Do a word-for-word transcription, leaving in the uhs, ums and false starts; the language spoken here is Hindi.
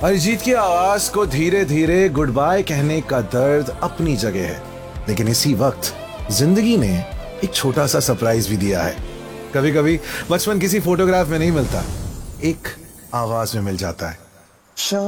अरिजीत की आवाज को धीरे धीरे गुड बाय कहने का दर्द अपनी जगह है, लेकिन इसी वक्त जिंदगी ने एक छोटा सा सरप्राइज भी दिया है। कभी कभी बचपन किसी फोटोग्राफ में नहीं मिलता, एक आवाज में मिल जाता है।